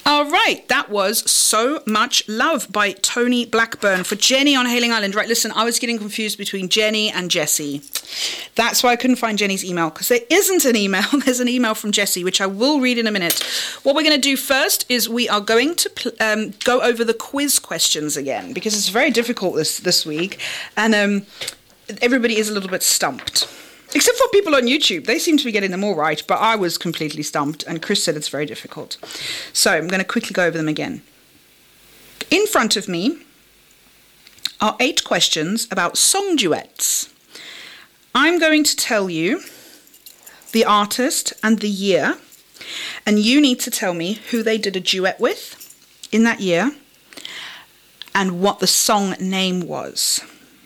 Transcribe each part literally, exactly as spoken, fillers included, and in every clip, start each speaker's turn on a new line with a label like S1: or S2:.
S1: All right, that was So Much Love by Tony Blackburn for Jenny on Hailing Island. Right, listen, I was getting confused between Jenny and Jessie. That's why I couldn't find Jenny's email, because there isn't an email. There's an email from Jessie, which I will read in a minute. What we're going to do first is we are going to pl- um, go over the quiz questions again, because it's very difficult this, this week, and um, everybody is a little bit stumped. Except for people on YouTube. They seem to be getting them all right, but I was completely stumped, and Chris said it's very difficult. So I'm going to quickly go over them again. In front of me are eight questions about song duets. I'm going to tell you the artist and the year, and you need to tell me who they did a duet with in that year and what the song name was.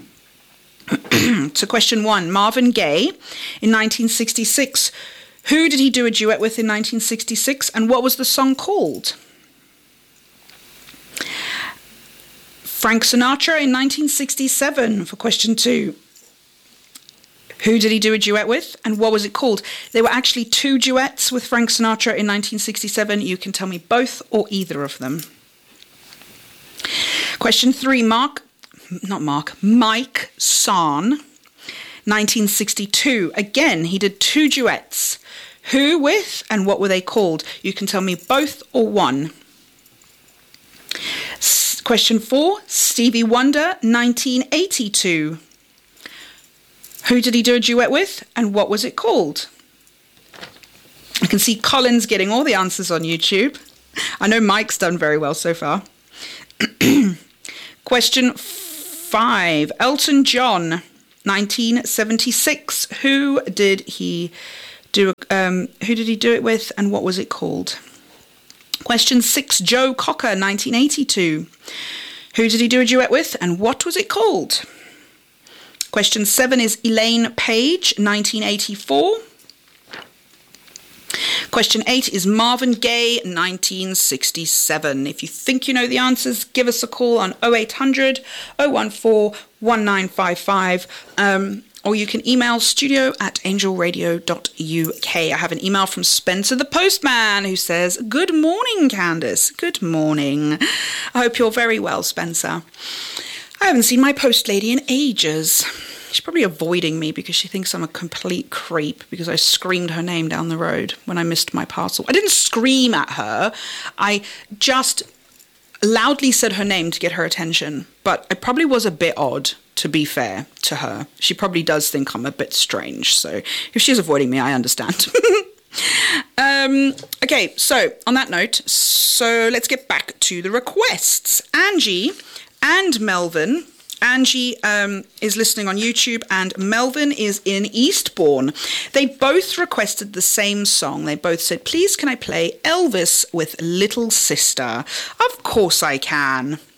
S1: So question one, Marvin Gaye in nineteen sixty-six. Who did he do a duet with in nineteen sixty-six, and what was the song called? Frank Sinatra in nineteen sixty-seven for question two. Who did he do a duet with, and what was it called? There were actually two duets with Frank Sinatra in nineteen sixty-seven. You can tell me both or either of them. Question three, Mark... Not Mark, Mike Sarn, nineteen sixty-two. Again, he did two duets. Who with and what were they called? You can tell me both or one. S- question four, Stevie Wonder, nineteen eighty-two. Who did he do a duet with and what was it called? I can see Colin's getting all the answers on YouTube. I know Mike's done very well so far. Question five, Elton John, nineteen seventy-six. Who did he do? Um, who did he do it with, and what was it called? Question six, Joe Cocker, nineteen eighty-two. Who did he do a duet with, and what was it called? Question seven is Elaine Page, nineteen eighty-four. Question eight is Marvin Gaye, nineteen sixty-seven. If you think you know the answers, give us a call on oh eight hundred, oh one four, one nine five five, um, or you can email studio at angel radio dot u k. I have an email from Spencer the Postman who says, "Good morning, Candice. Good morning. I hope you're very well, Spencer. I haven't seen my post lady in ages. She's probably avoiding me because she thinks I'm a complete creep because I screamed her name down the road when I missed my parcel. I didn't scream at her. I just loudly said her name to get her attention. But it probably was a bit odd, to be fair to her. She probably does think I'm a bit strange. So if she's avoiding me, I understand. um, okay, so on that note, so let's get back to the requests. Angie and Melvin... Angie um, is listening on YouTube and Melvin is in Eastbourne. They both requested the same song. They both said, please can I play Elvis with Little Sister? Of course I can.